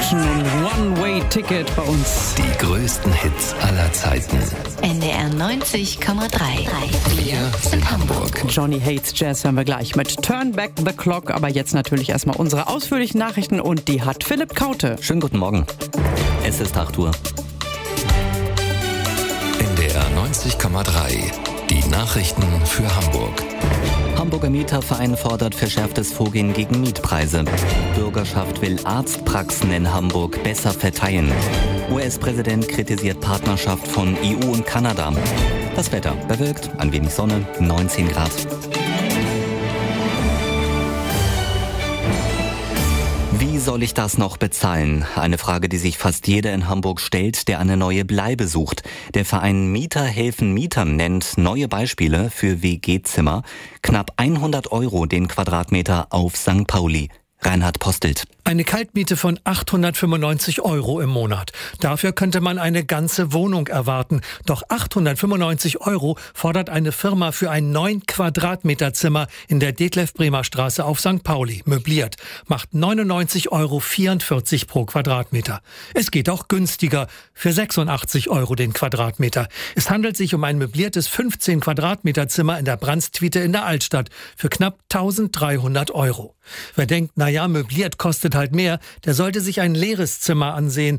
Connection und One-Way-Ticket bei uns. Die größten Hits aller Zeiten. NDR 90,3. Wir sind Hamburg. Johnny Hates Jazz hören wir gleich mit Turn Back the Clock. Aber jetzt natürlich erstmal unsere ausführlichen Nachrichten und die hat Philipp Kaute. Schönen guten Morgen. Es ist 8 Uhr. NDR 90,3. Die Nachrichten für Hamburg. Hamburger Mieterverein fordert verschärftes Vorgehen gegen Mietpreise. Bürgerschaft will Arztpraxen in Hamburg besser verteilen. US-Präsident kritisiert Partnerschaft von EU und Kanada. Das Wetter bewölkt, ein wenig Sonne, 19 Grad. Wie soll ich das noch bezahlen? Eine Frage, die sich fast jeder in Hamburg stellt, der eine neue Bleibe sucht. Der Verein Mieter helfen Mietern nennt neue Beispiele für WG-Zimmer. Knapp 100 € den Quadratmeter auf St. Pauli. Reinhard Postelt. Eine Kaltmiete von 895 € im Monat. Dafür könnte man eine ganze Wohnung erwarten. Doch 895 € fordert eine Firma für ein 9 Quadratmeter Zimmer in der Detlef-Bremer-Straße auf St. Pauli. Möbliert. Macht 99,44 € pro Quadratmeter. Es geht auch günstiger. Für 86 € den Quadratmeter. Es handelt sich um ein möbliertes 15 Quadratmeter Zimmer in der Brandstwiete in der Altstadt. Für knapp 1300 €. Wer denkt, naja, möbliert kostet halt mehr, der sollte sich ein leeres Zimmer ansehen.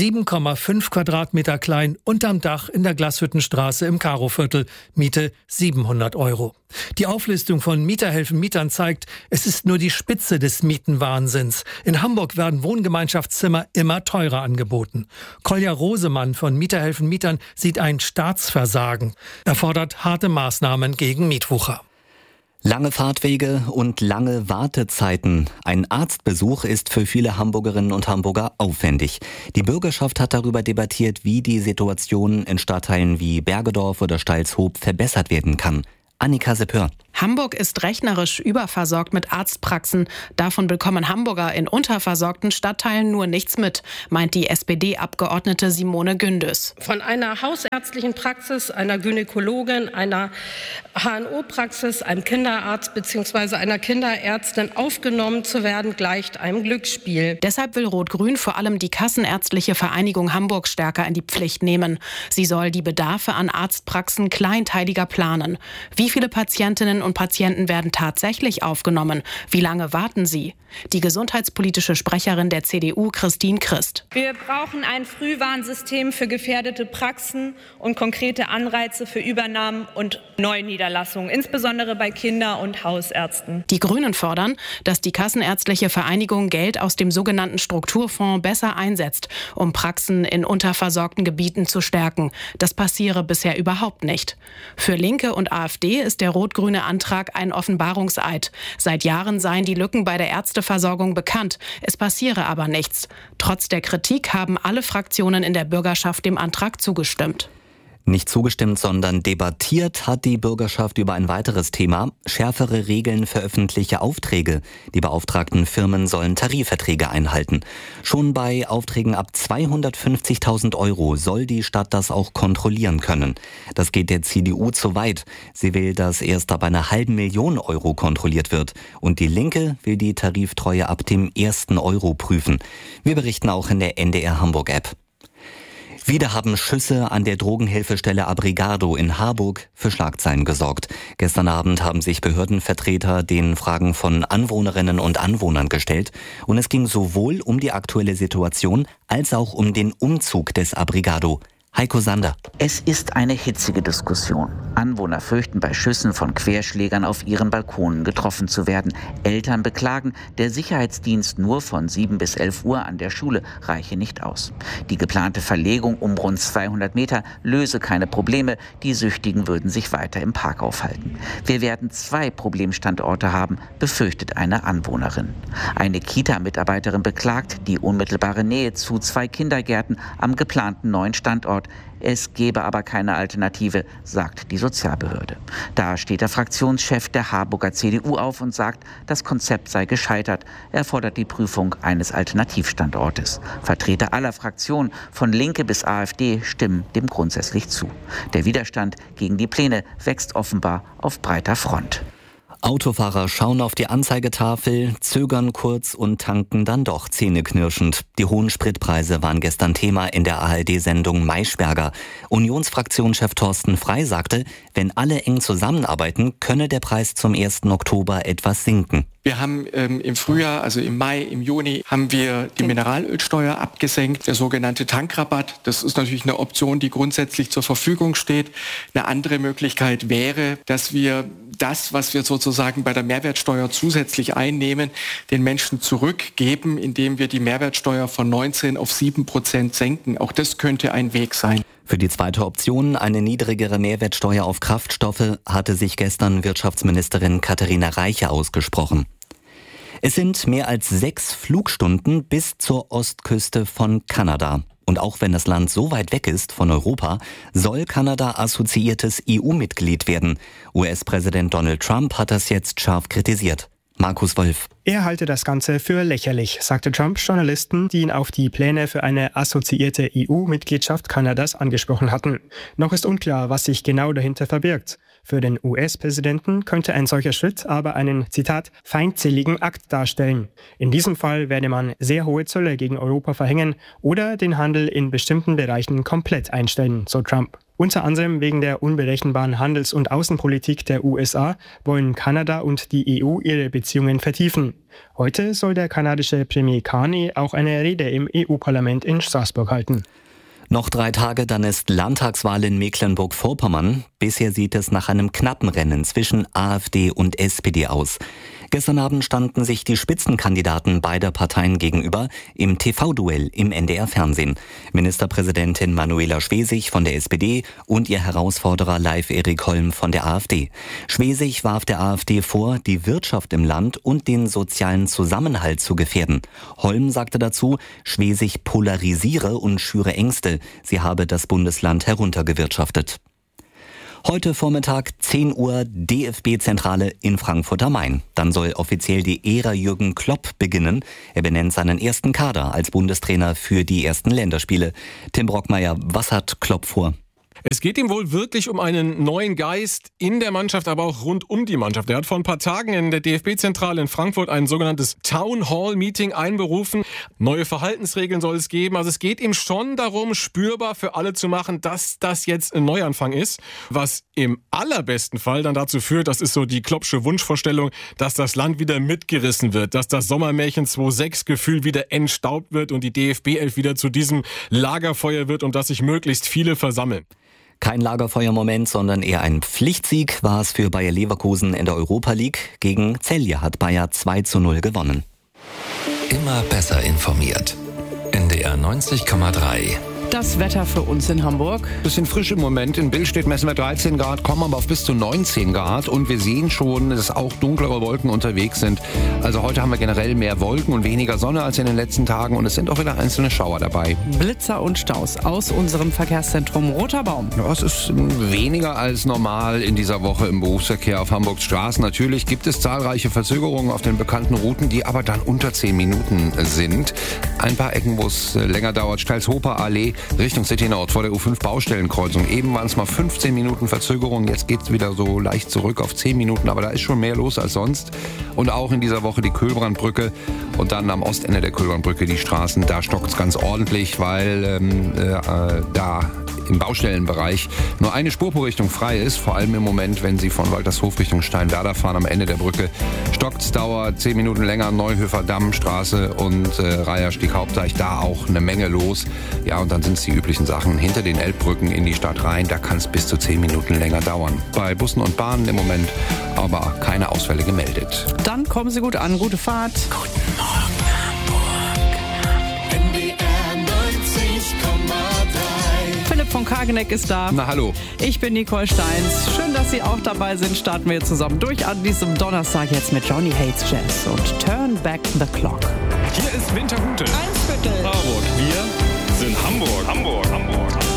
7,5 Quadratmeter klein, unterm Dach in der Glashüttenstraße im Karoviertel. Miete 700 €. Die Auflistung von Mieterhelfen Mietern zeigt, es ist nur die Spitze des Mietenwahnsinns. In Hamburg werden Wohngemeinschaftszimmer immer teurer angeboten. Kolja Rosemann von Mieterhelfen Mietern sieht ein Staatsversagen. Er fordert harte Maßnahmen gegen Mietwucher. Lange Fahrtwege und lange Wartezeiten. Ein Arztbesuch ist für viele Hamburgerinnen und Hamburger aufwendig. Die Bürgerschaft hat darüber debattiert, wie die Situation in Stadtteilen wie Bergedorf oder Stalshoop verbessert werden kann. Annika Seppör. Hamburg ist rechnerisch überversorgt mit Arztpraxen. Davon bekommen Hamburger in unterversorgten Stadtteilen nur nichts mit, meint die SPD-Abgeordnete Simone Gündüz. Von einer hausärztlichen Praxis, einer Gynäkologin, einer HNO-Praxis, einem Kinderarzt bzw. einer Kinderärztin aufgenommen zu werden, gleicht einem Glücksspiel. Deshalb will Rot-Grün vor allem die Kassenärztliche Vereinigung Hamburg stärker in die Pflicht nehmen. Sie soll die Bedarfe an Arztpraxen kleinteiliger planen. Wie viele Patientinnen und Patienten werden tatsächlich aufgenommen? Wie lange warten sie? Die gesundheitspolitische Sprecherin der CDU, Christine Christ. Wir brauchen ein Frühwarnsystem für gefährdete Praxen und konkrete Anreize für Übernahmen und Neuniederlassungen, insbesondere bei Kinder- und Hausärzten. Die Grünen fordern, dass die Kassenärztliche Vereinigung Geld aus dem sogenannten Strukturfonds besser einsetzt, um Praxen in unterversorgten Gebieten zu stärken. Das passiere bisher überhaupt nicht. Für Linke und AfD ist der rot-grüne Antrag ein Offenbarungseid. Seit Jahren seien die Lücken bei der Ärzteversorgung bekannt. Es passiere aber nichts. Trotz der Kritik haben alle Fraktionen in der Bürgerschaft dem Antrag zugestimmt. Nicht zugestimmt, sondern debattiert hat die Bürgerschaft über ein weiteres Thema: schärfere Regeln für öffentliche Aufträge. Die beauftragten Firmen sollen Tarifverträge einhalten. Schon bei Aufträgen ab 250.000 € soll die Stadt das auch kontrollieren können. Das geht der CDU zu weit. Sie will, dass erst ab einer halben Million € kontrolliert wird. Und die Linke will die Tariftreue ab dem ersten Euro prüfen. Wir berichten auch in der NDR Hamburg App. Wieder haben Schüsse an der Drogenhilfestelle Abrigado in Harburg für Schlagzeilen gesorgt. Gestern Abend haben sich Behördenvertreter den Fragen von Anwohnerinnen und Anwohnern gestellt. Und es ging sowohl um die aktuelle Situation als auch um den Umzug des Abrigado. Heiko Sander. Es ist eine hitzige Diskussion. Anwohner fürchten, bei Schüssen von Querschlägern auf ihren Balkonen getroffen zu werden. Eltern beklagen, der Sicherheitsdienst nur von 7 bis 11 Uhr an der Schule reiche nicht aus. Die geplante Verlegung um rund 200 Meter löse keine Probleme. Die Süchtigen würden sich weiter im Park aufhalten. Wir werden 2 Problemstandorte haben, befürchtet eine Anwohnerin. Eine Kita-Mitarbeiterin beklagt die unmittelbare Nähe zu 2 Kindergärten am geplanten neuen Standort. Es gebe aber keine Alternative, sagt die Sozialbehörde. Da steht der Fraktionschef der Harburger CDU auf und sagt, das Konzept sei gescheitert. Er fordert die Prüfung eines Alternativstandortes. Vertreter aller Fraktionen, von Linke bis AfD, stimmen dem grundsätzlich zu. Der Widerstand gegen die Pläne wächst offenbar auf breiter Front. Autofahrer schauen auf die Anzeigetafel, zögern kurz und tanken dann doch zähneknirschend. Die hohen Spritpreise waren gestern Thema in der ARD-Sendung Maischberger. Unionsfraktionschef Thorsten Frey sagte, wenn alle eng zusammenarbeiten, könne der Preis zum 1. Oktober etwas sinken. Wir haben im Frühjahr, also im Mai, im Juni, haben wir die Mineralölsteuer abgesenkt, der sogenannte Tankrabatt. Das ist natürlich eine Option, die grundsätzlich zur Verfügung steht. Eine andere Möglichkeit wäre, dass wir das, was wir sozusagen bei der Mehrwertsteuer zusätzlich einnehmen, den Menschen zurückgeben, indem wir die Mehrwertsteuer von 19 auf 7% senken. Auch das könnte ein Weg sein. Für die zweite Option, eine niedrigere Mehrwertsteuer auf Kraftstoffe, hatte sich gestern Wirtschaftsministerin Katharina Reiche ausgesprochen. Es sind mehr als 6 Flugstunden bis zur Ostküste von Kanada. Und auch wenn das Land so weit weg ist von Europa, soll Kanada assoziiertes EU-Mitglied werden. US-Präsident Donald Trump hat das jetzt scharf kritisiert. Markus Wolf. Er halte das Ganze für lächerlich, sagte Trump Journalisten, die ihn auf die Pläne für eine assoziierte EU-Mitgliedschaft Kanadas angesprochen hatten. Noch ist unklar, was sich genau dahinter verbirgt. Für den US-Präsidenten könnte ein solcher Schritt aber einen, Zitat, feindseligen Akt darstellen. In diesem Fall werde man sehr hohe Zölle gegen Europa verhängen oder den Handel in bestimmten Bereichen komplett einstellen, so Trump. Unter anderem wegen der unberechenbaren Handels- und Außenpolitik der USA wollen Kanada und die EU ihre Beziehungen vertiefen. Heute soll der kanadische Premier Carney auch eine Rede im EU-Parlament in Straßburg halten. Noch 3 Tage, dann ist Landtagswahl in Mecklenburg-Vorpommern. Bisher sieht es nach einem knappen Rennen zwischen AfD und SPD aus. Gestern Abend standen sich die Spitzenkandidaten beider Parteien gegenüber im TV-Duell im NDR-Fernsehen. Ministerpräsidentin Manuela Schwesig von der SPD und ihr Herausforderer Leif Erik Holm von der AfD. Schwesig warf der AfD vor, die Wirtschaft im Land und den sozialen Zusammenhalt zu gefährden. Holm sagte dazu, Schwesig polarisiere und schüre Ängste. Sie habe das Bundesland heruntergewirtschaftet. Heute Vormittag 10 Uhr DFB-Zentrale in Frankfurt am Main. Dann soll offiziell die Ära Jürgen Klopp beginnen. Er benennt seinen ersten Kader als Bundestrainer für die ersten Länderspiele. Tim Brockmeier, was hat Klopp vor? Es geht ihm wohl wirklich um einen neuen Geist in der Mannschaft, aber auch rund um die Mannschaft. Er hat vor ein paar Tagen in der DFB-Zentrale in Frankfurt ein sogenanntes Town Hall Meeting einberufen. Neue Verhaltensregeln soll es geben. Also es geht ihm schon darum, spürbar für alle zu machen, dass das jetzt ein Neuanfang ist. Was im allerbesten Fall dann dazu führt, das ist so die Kloppsche Wunschvorstellung, dass das Land wieder mitgerissen wird, dass das Sommermärchen 2.6-Gefühl wieder entstaubt wird und die DFB-11 wieder zu diesem Lagerfeuer wird, um das sich möglichst viele versammeln. Kein Lagerfeuermoment, sondern eher ein Pflichtsieg war es für Bayer Leverkusen in der Europa League. Gegen Celje hat Bayer 2:0 gewonnen. Immer besser informiert. NDR 90,3. Das Wetter für uns in Hamburg. Bisschen frisch im Moment. In Billstedt messen wir 13 Grad, kommen aber auf bis zu 19 Grad. Und wir sehen schon, dass auch dunklere Wolken unterwegs sind. Also heute haben wir generell mehr Wolken und weniger Sonne als in den letzten Tagen. Und es sind auch wieder einzelne Schauer dabei. Blitzer und Staus aus unserem Verkehrszentrum Roter Baum. Ja, es ist weniger als normal in dieser Woche im Berufsverkehr auf Hamburgs Straßen. Natürlich gibt es zahlreiche Verzögerungen auf den bekannten Routen, die aber dann unter 10 Minuten sind. Ein paar Ecken, wo es länger dauert. Steilshofer Allee Richtung City Nord vor der U5 Baustellenkreuzung. Eben waren es mal 15 Minuten Verzögerung. Jetzt geht es wieder so leicht zurück auf 10 Minuten. Aber da ist schon mehr los als sonst. Und auch in dieser Woche die Kühlbrandbrücke. Und dann am Ostende der Kühlbrandbrücke die Straßen. Da stockt es ganz ordentlich, weil da im Baustellenbereich nur eine Spur pro Richtung frei ist. Vor allem im Moment, wenn Sie von Waltershof Richtung Steinwerder fahren, am Ende der Brücke stockt's, dauert 10 Minuten länger. Neuhöfer Dammstraße und Reiherstieg Hauptdeich, da auch eine Menge los. Ja, und dann sind es die üblichen Sachen hinter den Elbbrücken in die Stadt rein. Da kann es bis zu 10 Minuten länger dauern. Bei Bussen und Bahnen im Moment aber keine Ausfälle gemeldet. Dann kommen Sie gut an. Gute Fahrt. Guten Morgen, Hamburg. NDR 90,3. Philipp von Kageneck ist da. Na, hallo. Ich bin Nicole Steins. Schön, dass Sie auch dabei sind. Starten wir zusammen durch an diesem Donnerstag jetzt mit Johnny Hates Jazz und Turn Back the Clock. Hier ist Winterhude. Eimsbüttel. Marburg. Wir sind Hamburg.